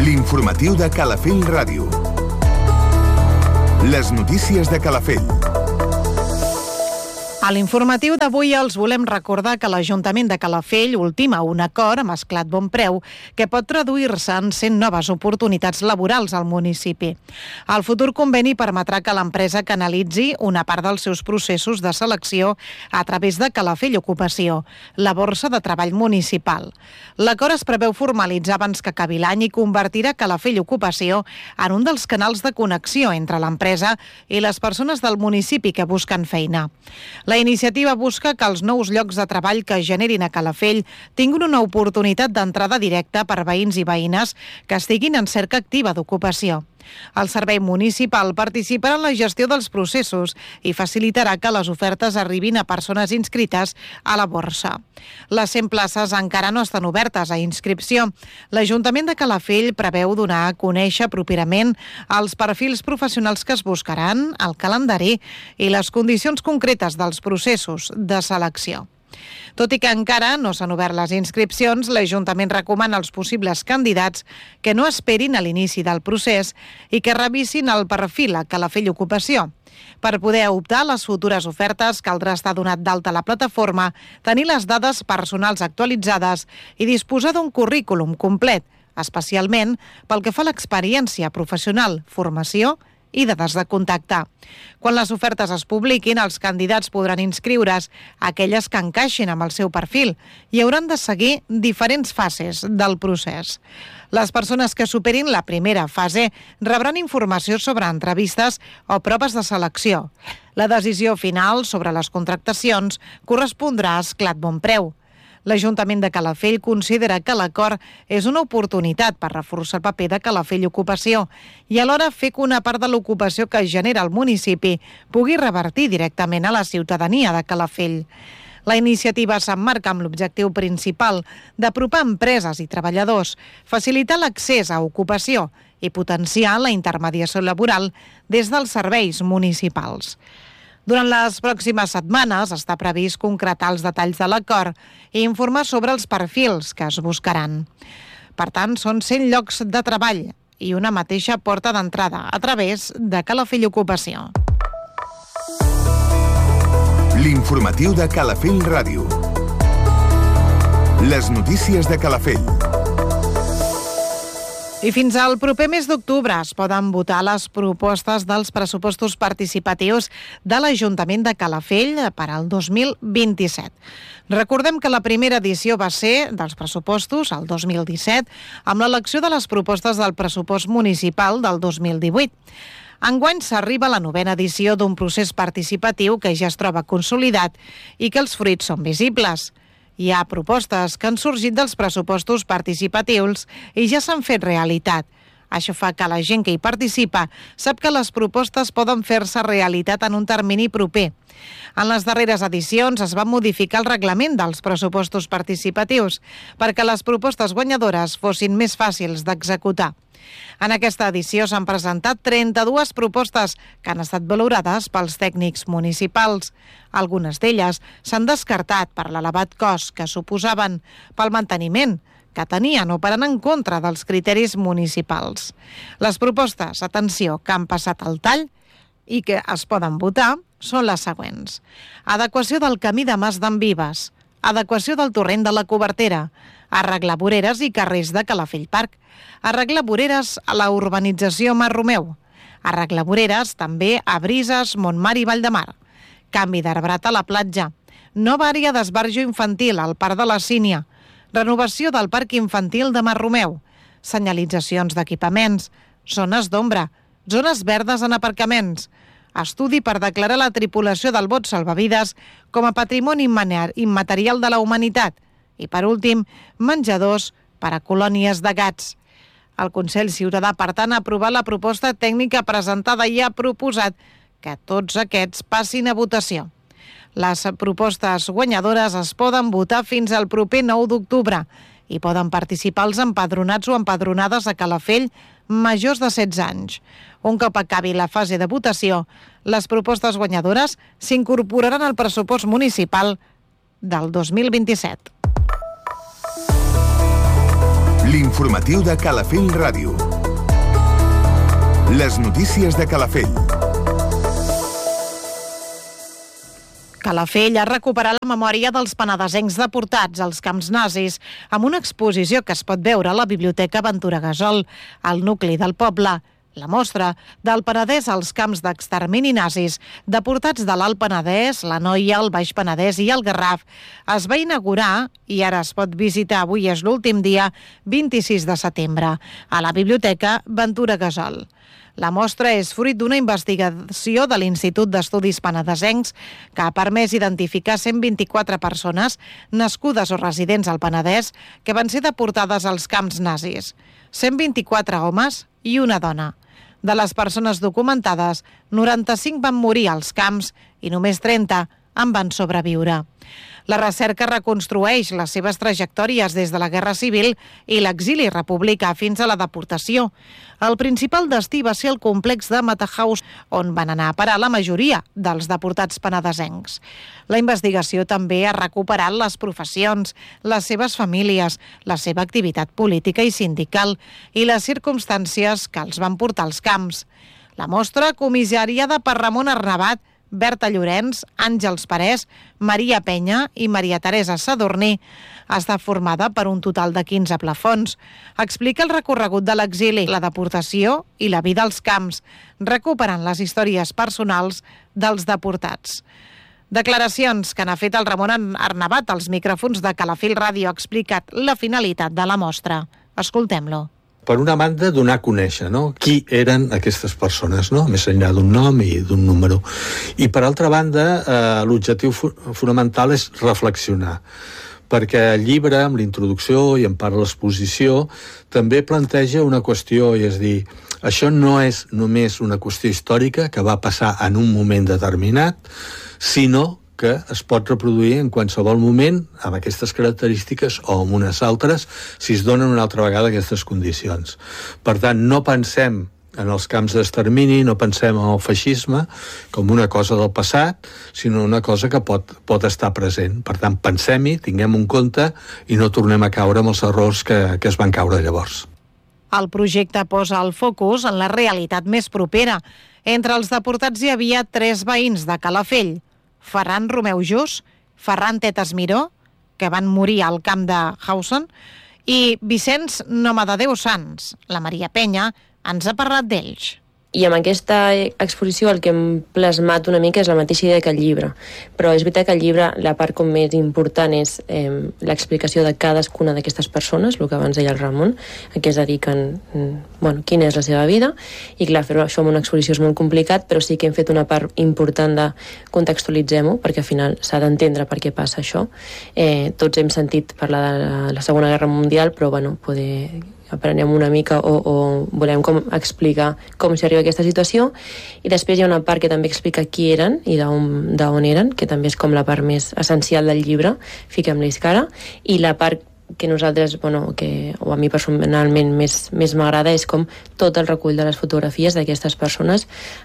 L'informatiu de Calafell Ràdio. Les notícies de Calafell. A l'informatiu d'avui els volem recordar que l'Ajuntament de Calafell ultima un acord amb Esclat Bonpreu que pot traduir-se en 100 noves oportunitats laborals al municipi. El futur conveni permetrà que l'empresa canalitzi una part dels seus processos de selecció a través de Calafell Ocupació, la borsa de treball municipal. L'acord es preveu formalitzar abans que acabi l'any i convertirà Calafell Ocupació en un dels canals de connexió entre l'empresa i les persones del municipi que busquen feina. La iniciativa busca que els nous llocs de treball que es generin a Calafell tinguin una oportunitat d'entrada directa per veïns i veïnes que estiguin en cerca activa d'ocupació. El Servei Municipal participarà en la gestió dels processos i facilitarà que les ofertes arribin a persones inscrites a la borsa. Les 100 places encara no estan obertes a inscripció. L'Ajuntament de Calafell preveu donar a conèixer properament els perfils professionals que es buscaran, el calendari i les condicions concretes dels processos de selecció. Tot i que encara no s'han obert les inscripcions, l'Ajuntament recomana als possibles candidats que no esperin a l'inici del procés i que revisin el perfil a Calafell Ocupació. Per poder optar a les futures ofertes caldrà estar donat d'alta a la plataforma, tenir les dades personals actualitzades i disposar d'un currículum complet, especialment pel que fa a l'experiència professional, formació i dades de contacte. Quan les ofertes es publiquin, els candidats podran inscriure's a aquelles que encaixin amb el seu perfil i hauran de seguir diferents fases del procés. Les persones que superin la primera fase rebran informació sobre entrevistes o proves de selecció. La decisió final sobre les contractacions correspondrà a Esclat Bonpreu. L'Ajuntament de Calafell considera que l'acord és una oportunitat per reforçar el paper de Calafell Ocupació i alhora fer que una part de l'ocupació que es genera al municipi pugui revertir directament a la ciutadania de Calafell. La iniciativa s'emmarca amb l'objectiu principal d'apropar empreses i treballadors, facilitar l'accés a ocupació i potenciar la intermediació laboral des dels serveis municipals. Durant les pròximes setmanes està previst concretar els detalls de l'acord i informar sobre els perfils que es buscaran. Per tant, són 100 llocs de treball i una mateixa porta d'entrada a través de Calafell Ocupació. L'informatiu de Calafell Ràdio. Les notícies de Calafell. I fins al proper mes d'octubre es poden votar les propostes dels pressupostos participatius de l'Ajuntament de Calafell per al 2027. Recordem que la primera edició va ser dels pressupostos el 2017 amb l'elecció de les propostes del pressupost municipal del 2018. Enguany s'arriba a la 9a edició d'un procés participatiu que ja es troba consolidat i que els fruits són visibles. Hi ha propostes que han sorgit dels pressupostos participatius i ja s'han fet realitat. Això fa que la gent que hi participa sap que les propostes poden fer-se realitat en un termini proper. En les darreres edicions es va modificar el reglament dels pressupostos participatius perquè les propostes guanyadores fossin més fàcils d'executar. En aquesta edició s'han presentat 32 propostes que han estat valorades pels tècnics municipals. Algunes d'elles s'han descartat per l'elevat cost que suposaven pel manteniment que tenien o per anar en contra dels criteris municipals. Les propostes, atenció, que han passat al tall i que es poden votar són les següents. Adequació del camí de Mas d'en Vives, adequació del torrent de la Cobertera, arreglar voreres i carrers de Calafell Parc, arreglar voreres a la urbanització Mar Romeu, arreglar voreres també a Brises, Montmar i Valldemar, canvi d'arbrat a la platja, nova àrea d'esbarjo infantil al Parc de la Sínia, renovació del Parc Infantil de Mar Romeu, senyalitzacions d'equipaments, zones d'ombra, zones verdes en aparcaments, estudi per declarar la tripulació del bot salvavides com a patrimoni immaterial de la humanitat i, per últim, menjadors per a colònies de gats. El Consell Ciutadà, per tant, ha aprovat la proposta tècnica presentada i ha proposat que tots aquests passin a votació. Les propostes guanyadores es poden votar fins al proper 9 d'octubre i poden participar els empadronats o empadronades a Calafell majors de 16 anys. Un cop acabi la fase de votació, les propostes guanyadores s'incorporaran al pressupost municipal del 2027. L'informatiu de Calafell Ràdio. Les notícies de Calafell. Calafell ha recuperat la memòria dels penedesencs deportats als camps nazis amb una exposició que es pot veure a la Biblioteca Ventura Gasol, al nucli del poble. La mostra del Penedès als camps d'extermini nazis, deportats de l'Alt Penedès, l'Anoia, el Baix Penedès i el Garraf, es va inaugurar i ara es pot visitar, avui és l'últim dia, 26 de setembre, a la Biblioteca Ventura Gasol. La mostra és fruit d'una investigació de l'Institut d'Estudis Penedesencs que ha permès identificar 124 persones nascudes o residents al Penedès que van ser deportades als camps nazis. 124 homes i una dona. De les persones documentades, 95 van morir als camps i només 30 en van sobreviure. La recerca reconstrueix les seves trajectòries des de la Guerra Civil i l'exili republicà fins a la deportació. El principal destí va ser el complex de Matahaus, on van anar a parar la majoria dels deportats penedesencs. La investigació també ha recuperat les professions, les seves famílies, la seva activitat política i sindical i les circumstàncies que els van portar als camps. La mostra, comissariada per Ramon Arnabat, Berta Llorenç, Àngels Parés, Maria Penya i Maria Teresa Sadurní, està formada per un total de 15 plafons. Explica el recorregut de l'exili, la deportació i la vida als camps, recuperant les històries personals dels deportats. Declaracions que n'ha fet el Ramon Arnabat als micròfons de Calafell Ràdio ha explicat la finalitat de la mostra. Escoltem-lo. Per una banda, donar a conèixer, no?, qui eren aquestes persones, no?, més enllà d'un nom i d'un número. I per altra banda, l'objectiu fonamental és reflexionar, perquè el llibre, amb la introducció i en part l'exposició, també planteja una qüestió, i és dir, això no és només una qüestió històrica que va passar en un moment determinat, sinó que es pot reproduir en qualsevol moment amb aquestes característiques o amb unes altres si es donen una altra vegada aquestes condicions. Per tant, no pensem en els camps d'extermini, no pensem en el feixisme com una cosa del passat, sinó una cosa que pot estar present. Per tant, pensem-hi, tinguem un compte i no tornem a caure amb els errors que es van caure llavors. El projecte posa el focus en la realitat més propera. Entre els deportats hi havia 3 veïns de Calafell: Ferran Romeu Just, Ferran Tetas Miró, que van morir al camp de Hausen, i Vicenç Nomadadeu Sans. La Maria Penya ens ha parlat d'ells. I amb aquesta exposició el que hem plasmat una mica és la mateixa idea que el llibre, però és veritat que el llibre, la part com més important és l'explicació de cadascuna d'aquestes persones, el que abans deia el Ramon, a què es dediquen, quina és la seva vida, i clar, fer això en una exposició és molt complicat, però sí que hem fet una part important de contextualitzem-ho, perquè al final s'ha d'entendre per què passa això. Tots hem sentit parlar de la Segona Guerra Mundial, però poder aprenem una mica o volem explicar com s'arriba a aquesta situació, i després hi ha una part que també explica qui eren i d'on eren, que també és com la part més essencial del llibre, fiquem-li cara, i la part que nosaltres, o a mi personalment més m'agrada, és com tot el recull de les fotografies d'aquestes persones.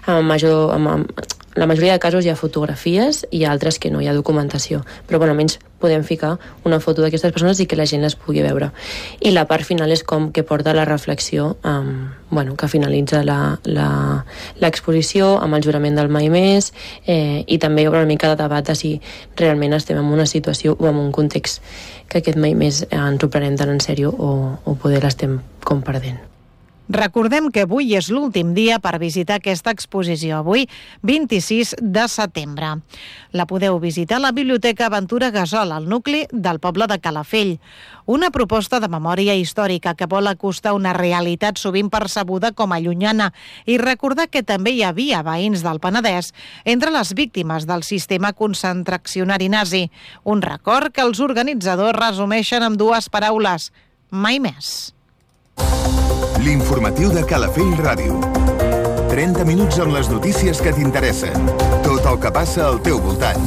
La majoria de casos hi ha fotografies i altres que no hi ha documentació, però almenys podem ficar una foto d'aquestes persones i que la gent les pugui veure. I la part final és com que porta la reflexió que finalitza l'exposició amb el jurament del mai més, i també hi haurà una mica de debat de si realment estem en una situació o en un context que aquest mai més ens ho prenem tan en sèrio o poder l'estem com perdent. Recordem que avui és l'últim dia per visitar aquesta exposició, avui 26 de setembre. La podeu visitar a la Biblioteca Ventura Gasol, al nucli del poble de Calafell. Una proposta de memòria històrica que vol acostar una realitat sovint percebuda com a llunyana i recordar que també hi havia veïns del Penedès entre les víctimes del sistema concentracionari nazi. Un record que els organitzadors resumeixen amb 2 paraules: mai més. L'informatiu de Calafell Ràdio. 30 minuts amb les notícies que t'interessen. Tot el que passa al teu voltant.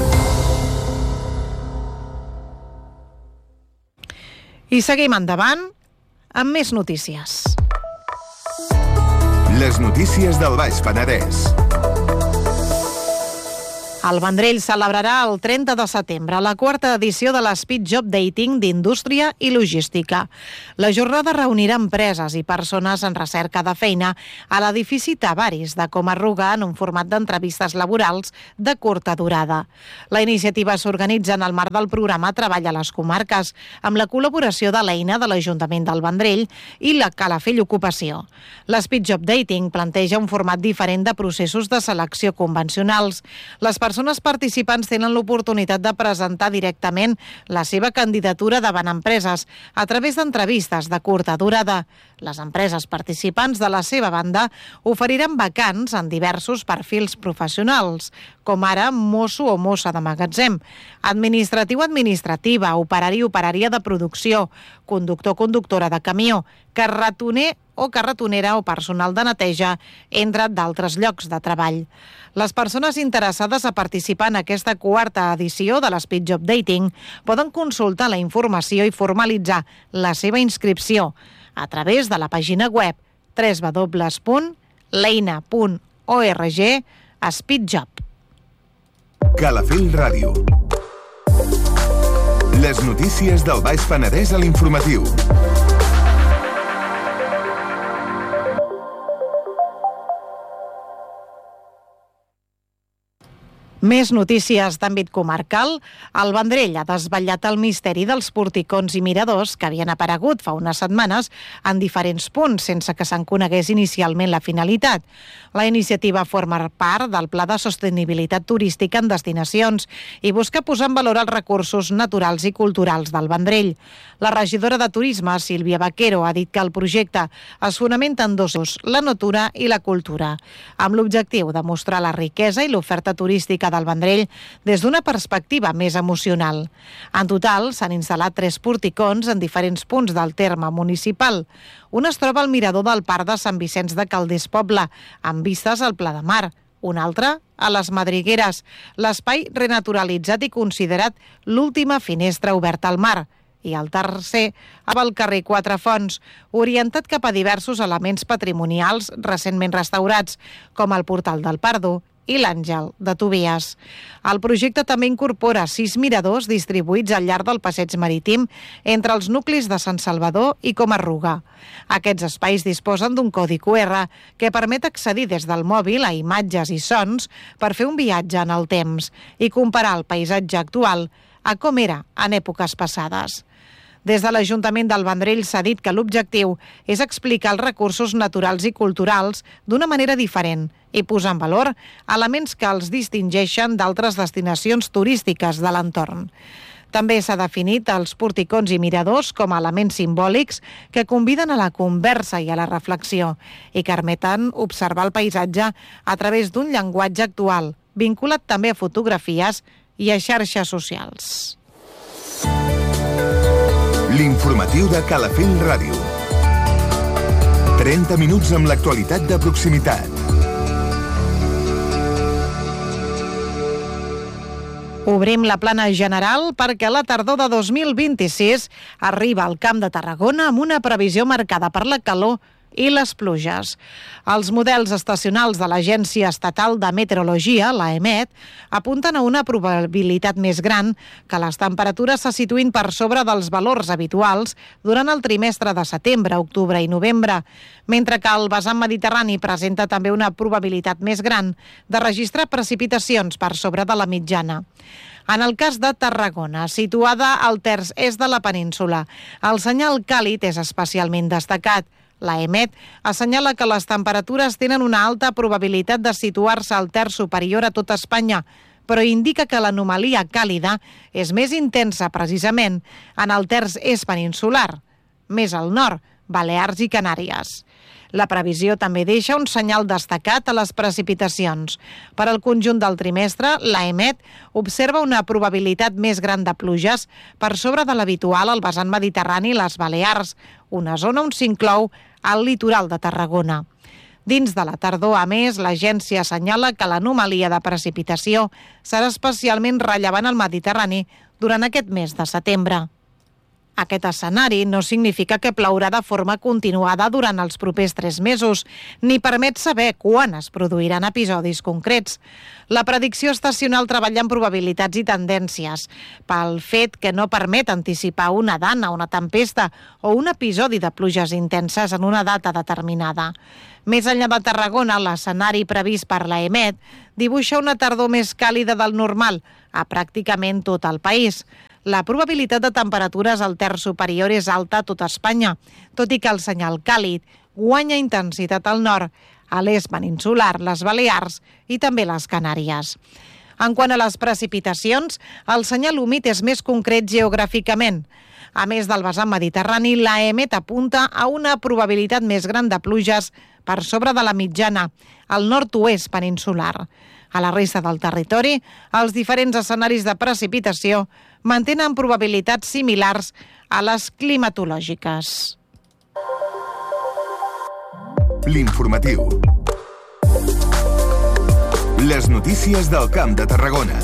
I seguim endavant amb més notícies. Les notícies del Baix Penedès. El Vendrell celebrarà el 30 de setembre la quarta edició de l'Speed Job Dating d'Indústria i Logística. La jornada reunirà empreses i persones en recerca de feina a l'edifici Tavaris de Coma-ruga en un format d'entrevistes laborals de curta durada. La iniciativa s'organitza en el marc del programa Treball a les Comarques, amb la col·laboració de l'EINA de l'Ajuntament del Vendrell i la Calafell Ocupació. L'Speed Job Dating planteja un format diferent de processos de selecció convencionals. Les persones participants tenen l'oportunitat de presentar directament la seva candidatura davant empreses a través d'entrevistes de curta durada. Les empreses participants, de la seva banda, oferiran vacants en diversos perfils professionals, com ara mosso o mossa de magatzem, administratiu-administrativa, operari-operària de producció, conductor-conductora de camió, carretoner o carretonera o personal de neteja, entre d'altres llocs de treball. Les persones interessades a participar en aquesta quarta edició de l'Speed Job Dating poden consultar la informació i formalitzar la seva inscripció a través de la pàgina web www.leina.org/speedjob. Calafell Ràdio. Les notícies del Baix Penedès a l'informatiu. Més notícies d'àmbit comarcal. El Vendrell ha desvetllat el misteri dels porticons i miradors que havien aparegut fa unes setmanes en diferents punts sense que se'n conegués inicialment la finalitat. La iniciativa forma part del Pla de Sostenibilitat Turística en Destinacions i busca posar en valor els recursos naturals i culturals del Vendrell. La regidora de Turisme, Sílvia Vaquero, ha dit que el projecte es fonamenta en dos eixos, la natura i la cultura, amb l'objectiu de mostrar la riquesa i l'oferta turística del Vendrell des d'una perspectiva més emocional. En total, s'han instal·lat 3 porticons en diferents punts del terme municipal. Un es troba al mirador del Parc de Sant Vicenç de Calders Poble, amb vistes al Pla de Mar. Un altre, a les Madrigueres, l'espai renaturalitzat i considerat l'última finestra oberta al mar. I el tercer, al carrer Quatre Fonts, orientat cap a diversos elements patrimonials recentment restaurats, com el Portal del Pardo i l'Àngel de Tobies. El projecte també incorpora 6 miradors distribuïts al llarg del passeig marítim entre els nuclis de Sant Salvador i Coma-ruga. Aquests espais disposen d'un codi QR que permet accedir des del mòbil a imatges i sons per fer un viatge en el temps i comparar el paisatge actual a com era en èpoques passades. Des de l'Ajuntament del Vendrell s'ha dit que l'objectiu és explicar els recursos naturals i culturals d'una manera diferent i posar en valor elements que els distingeixen d'altres destinacions turístiques de l'entorn. També s'ha definit els porticons i miradors com a elements simbòlics que conviden a la conversa i a la reflexió i que permeten observar el paisatge a través d'un llenguatge actual, vinculat també a fotografies i a xarxes socials. L'informatiu de Calafell Ràdio. 30 minuts amb l'actualitat de proximitat. Obrim la plana general perquè la tardor de 2026 arriba al Camp de Tarragona amb una previsió marcada per la calor i les pluges. Els models estacionals de l'Agència Estatal de Meteorologia, l'AEMET, apunten a una probabilitat més gran que les temperatures se situïn per sobre dels valors habituals durant el trimestre de setembre, octubre i novembre, mentre que el vessant mediterrani presenta també una probabilitat més gran de registrar precipitacions per sobre de la mitjana. En el cas de Tarragona, situada al terç est de la península, el senyal càlid és especialment destacat. L'AEMET assenyala que les temperatures tenen una alta probabilitat de situar-se al terç superior a tot Espanya, però indica que l'anomalia càlida és més intensa precisament en el terç est peninsular, més al nord, Balears i Canàries. La previsió també deixa un senyal destacat a les precipitacions. Per al conjunt del trimestre, l'AEMET observa una probabilitat més gran de pluges per sobre de l'habitual al vessant mediterrani i les Balears, una zona on s'inclou al litoral de Tarragona. Dins de la tardor, a més, l'agència assenyala que l'anomalia de precipitació serà especialment rellevant al Mediterrani durant aquest mes de setembre. Aquest escenari no significa que plourà de forma continuada durant els propers 3 mesos, ni permet saber quan es produiran episodis concrets. La predicció estacional treballa en probabilitats i tendències, pel fet que no permet anticipar una dana, una tempesta o un episodi de pluges intenses en una data determinada. Més enllà de Tarragona, l'escenari previst per l'EMET dibuixa una tardor més càlida del normal a pràcticament tot el país. La probabilitat de temperatures al terç superior és alta a tota Espanya, tot i que el senyal càlid guanya intensitat al nord, a l'est peninsular, les Balears i també les Canàries. En quant a les precipitacions, el senyal humit és més concret geogràficament. A més del vessant mediterrani, l'EMET apunta a una probabilitat més gran de pluges per sobre de la mitjana, al nord-oest peninsular. A la resta del territori, els diferents escenaris de precipitació mantenen probabilitats similars a les climatològiques. L'informatiu. Les notícies del Camp de Tarragona.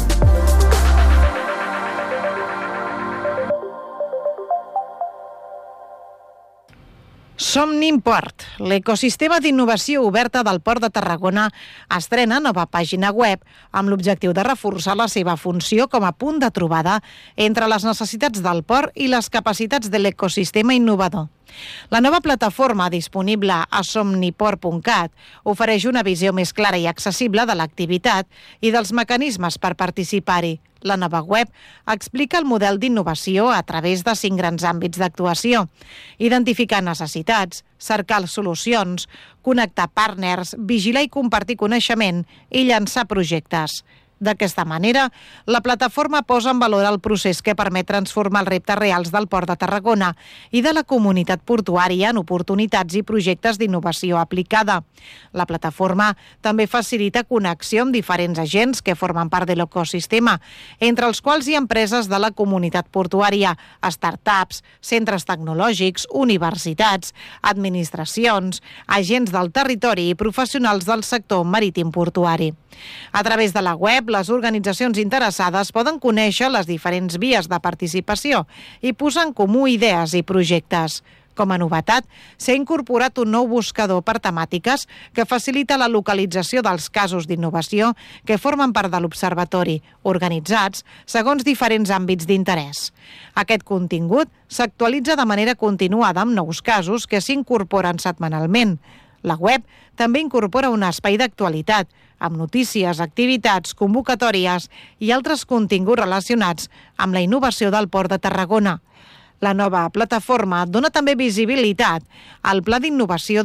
Somnimport, l'ecosistema d'innovació oberta del Port de Tarragona, estrena nova pàgina web amb l'objectiu de reforçar la seva funció com a punt de trobada entre les necessitats del port i les capacitats de l'ecosistema innovador. La nova plataforma, disponible a somniport.cat, ofereix una visió més clara i accessible de l'activitat i dels mecanismes per participar-hi. La nova web explica el model d'innovació a través de 5 grans àmbits d'actuació: identificar necessitats, cercar solucions, connectar partners, vigilar i compartir coneixement i llançar projectes. D'aquesta manera, la plataforma posa en valor el procés que permet transformar els reptes reals del Port de Tarragona i de la comunitat portuària en oportunitats i projectes d'innovació aplicada. La plataforma també facilita connexió amb diferents agents que formen part de l'ecosistema, entre els quals hi ha empreses de la comunitat portuària, startups, centres tecnològics, universitats, administracions, agents del territori i professionals del sector marítim portuari. A través de la web, les organitzacions interessades poden conèixer les diferents vies de participació i posar en comú idees i projectes. Com a novetat, s'ha incorporat un nou buscador per temàtiques que facilita la localització dels casos d'innovació que formen part de l'Observatori, organitzats segons diferents àmbits d'interès. Aquest contingut s'actualitza de manera continuada amb nous casos que s'incorporen setmanalment. La web també incorpora un espai d'actualitat, amb notícies, activitats, convocatòries i altres continguts relacionats amb la innovació del Port de Tarragona. La nova plataforma dona també visibilitat al Pla d'Innovació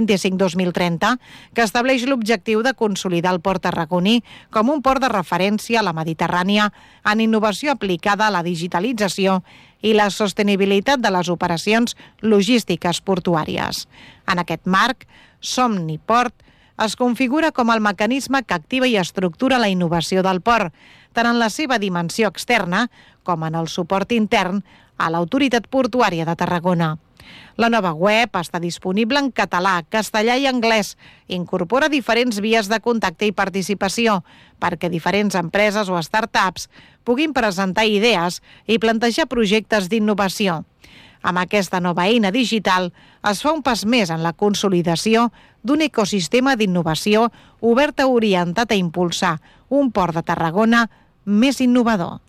2025-2030, que estableix l'objectiu de consolidar el port tarragoní com un port de referència a la Mediterrània en innovació aplicada a la digitalització i la sostenibilitat de les operacions logístiques portuàries. En aquest marc, Somniport es configura com el mecanisme que activa i estructura la innovació del port, tant en la seva dimensió externa com en el suport intern a l'Autoritat Portuària de Tarragona. La nova web està disponible en català, castellà i anglès. Incorpora diferents vies de contacte i participació perquè diferents empreses o startups puguin presentar idees i plantejar projectes d'innovació. Amb aquesta nova eina digital es fa un pas més en la consolidació d'un ecosistema d'innovació obert orientat a impulsar un port de Tarragona més innovador.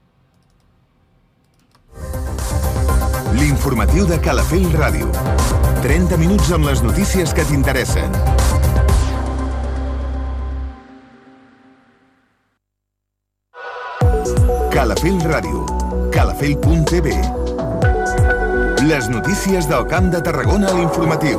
L'informatiu de Calafell Ràdio. 30 minuts amb les notícies que t'interessen. Calafell Ràdio. Calafell.tv. Les notícies del Camp de Tarragona a l'informatiu.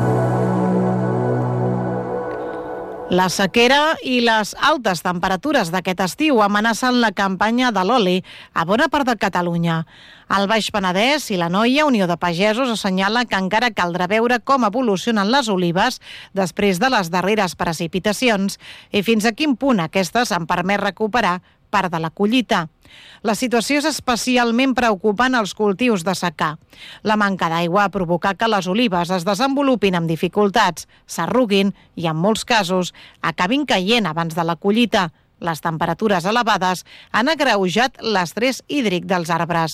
La sequera i les altes temperatures d'aquest estiu amenacen la campanya de l'oli a bona part de Catalunya. Al Baix Penedès i l'Anoia, Unió de Pagesos assenyala que encara caldrà veure com evolucionen les olives després de les darreres precipitacions i fins a quin punt aquestes han permès recuperar part de la collita. La situació és especialment preocupant als cultius de secà. La manca d'aigua ha provocat que les olives es desenvolupin amb dificultats, s'arruguin i, en molts casos, acabin caient abans de la collita. Les temperatures elevades han agreujat l'estrès hídric dels arbres.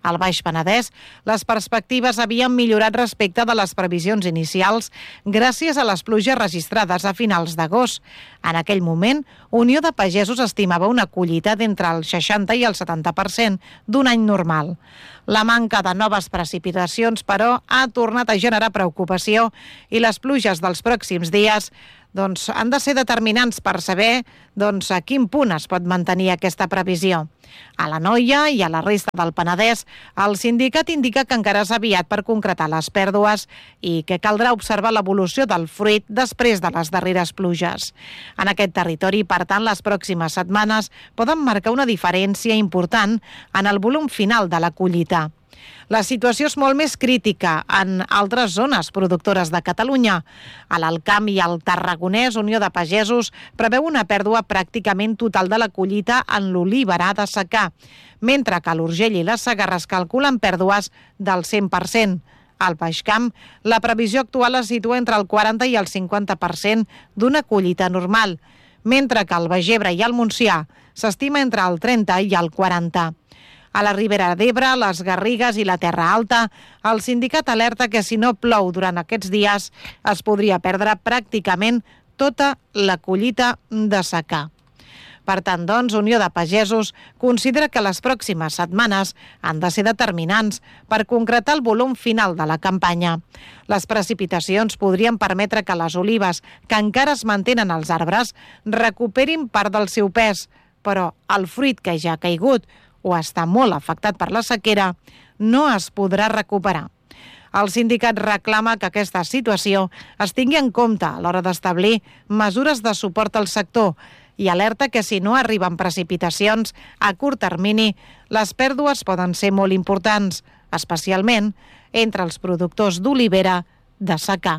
Al Baix Penedès, les perspectives havien millorat respecte de les previsions inicials gràcies a les pluges registrades a finals d'agost. En aquell moment, Unió de Pagesos estimava una collita d'entre el 60 i el 70% d'un any normal. La manca de noves precipitacions, però, ha tornat a generar preocupació i les pluges dels pròxims dies han de ser determinants per saber a quin punt es pot mantenir aquesta previsió. A l'Anoia i a la resta del Penedès, el sindicat indica que encara és aviat per concretar les pèrdues i que caldrà observar l'evolució del fruit després de les darreres pluges. En aquest territori, per tant, les pròximes setmanes poden marcar una diferència important en el volum final de la collita. La situació és molt més crítica en altres zones productores de Catalunya. A l'Alt Camp i al Tarragonès, Unió de Pagesos preveu una pèrdua pràcticament total de la collita en l'oliverar de secà, mentre que a l'Urgell i les Segarres calculen pèrdues del 100%. Al Baix Camp, la previsió actual es situa entre el 40 i el 50% d'una collita normal, mentre que al Baix Ebre i al Montsià s'estima entre el 30 i el 40%. A la Ribera d'Ebre, les Garrigues i la Terra Alta, el sindicat alerta que si no plou durant aquests dies es podria perdre pràcticament tota la collita de secà. Per tant, Unió de Pagesos considera que les pròximes setmanes han de ser determinants per concretar el volum final de la campanya. Les precipitacions podrien permetre que les olives, que encara es mantenen als arbres, recuperin part del seu pes, però el fruit que ja ha caigut o està molt afectat per la sequera, no es podrà recuperar. El sindicat reclama que aquesta situació es tingui en compte a l'hora d'establir mesures de suport al sector i alerta que si no arriben precipitacions a curt termini, les pèrdues poden ser molt importants, especialment entre els productors d'olivera de secà.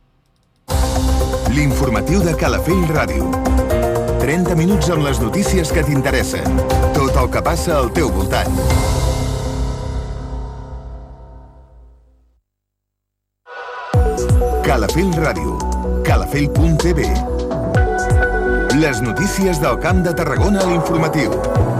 L'informatiu de Calafell Ràdio. 30 minuts amb les notícies que t'interessen. Tot el que passa al teu voltant. Calafell Ràdio. Calafell.tv. Les notícies del Camp de Tarragona a l'informatiu.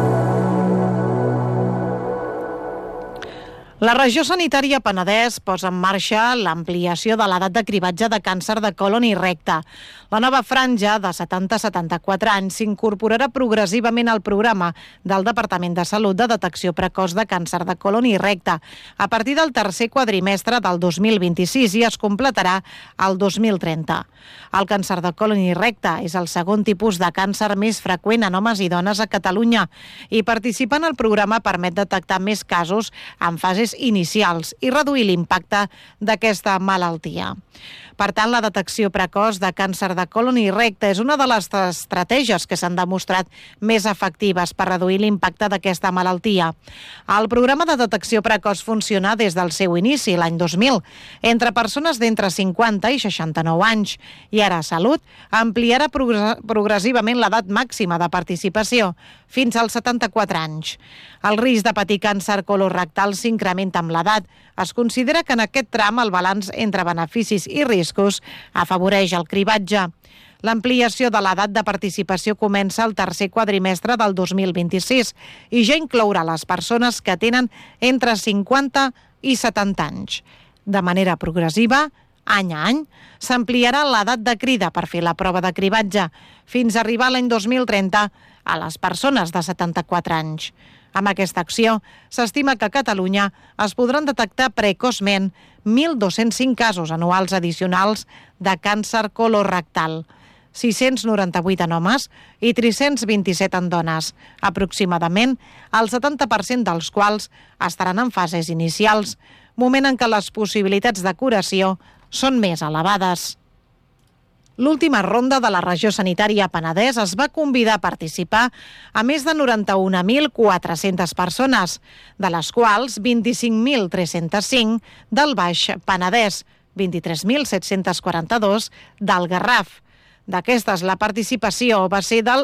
La regió sanitària Penedès posa en marxa l'ampliació de l'edat de cribatge de càncer de còlon i recte. La nova franja de 70 a 74 anys s'incorporarà progressivament al programa del Departament de Salut de detecció precoç de càncer de còlon i recte a partir del tercer quadrimestre del 2026 i es completarà el 2030. El càncer de còlon i recte és el segon tipus de càncer més freqüent en homes i dones a Catalunya i participar en el programa permet detectar més casos en fases inicials i reduir l'impacte d'aquesta malaltia. Per tant, la detecció precoç de càncer de còlon i recte és una de les estratègies que s'han demostrat més efectives per reduir l'impacte d'aquesta malaltia. El programa de detecció precoç funciona des del seu inici, l'any 2000, entre persones d'entre 50 i 69 anys, i ara Salut ampliarà progressivament l'edat màxima de participació, fins als 74 anys. El risc de patir càncer colorectal s'incrementa amb l'edat. Es considera que en aquest tram el balanç entre beneficis i riscos afavoreix el cribatge. L'ampliació de l'edat de participació comença el tercer quadrimestre del 2026 i ja inclourà les persones que tenen entre 50 i 70 anys. De manera progressiva, any a any, s'ampliarà l'edat de crida per fer la prova de cribatge, fins a arribar l'any 2030 a les persones de 74 anys. Amb aquesta acció, s'estima que a Catalunya es podran detectar precoçment 1.205 casos anuals addicionals de càncer colorectal, 698 en homes i 327 en dones, aproximadament el 70% dels quals estaran en fases inicials, moment en què les possibilitats de curació són més elevades. L'última ronda de la regió sanitària Penedès es va convidar a participar a més de 91.400 persones, de les quals 25.305 del Baix Penedès, 23.742 del Garraf. D'aquestes, la participació va ser del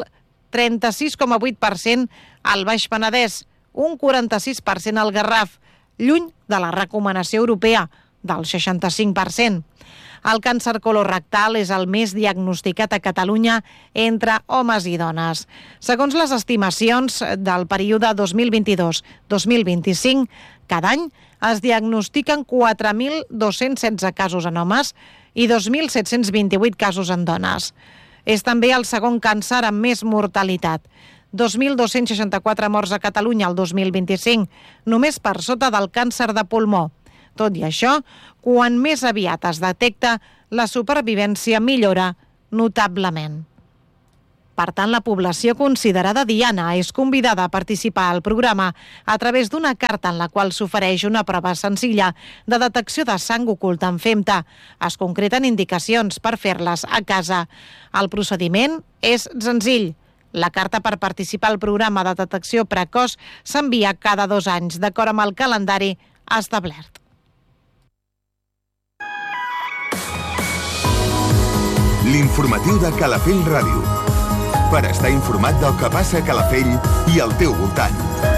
36,8% al Baix Penedès, un 46% al Garraf, lluny de la recomanació europea del 65%. El càncer colorectal és el més diagnosticat a Catalunya entre homes i dones. Segons les estimacions del període 2022-2025, cada any es diagnostiquen 4.216 casos en homes i 2.728 casos en dones. És també el segon càncer amb més mortalitat. 2.264 morts a Catalunya el 2025, només per sota del càncer de pulmó. Tot i això, quan més aviat es detecta, la supervivència millora notablement. Per tant, la població considerada diana és convidada a participar al programa a través d'una carta en la qual s'ofereix una prova senzilla de detecció de sang oculta en femta. Es concreten indicacions per fer-les a casa. El procediment és senzill. La carta per participar al programa de detecció precoç s'envia cada 2 anys, d'acord amb el calendari establert. L'informatiu de Calafell Ràdio. Per estar informat del que passa a Calafell i al teu voltant.